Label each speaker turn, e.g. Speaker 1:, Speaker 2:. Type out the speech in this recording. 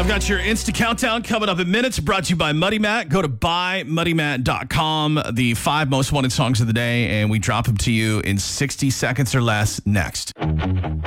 Speaker 1: I've got your Insta Countdown coming up in minutes, brought to you by Muddy Matt. Go to buymuddymatt.com, the 5 most wanted songs of the day, and we drop them to you in 60 seconds or less next.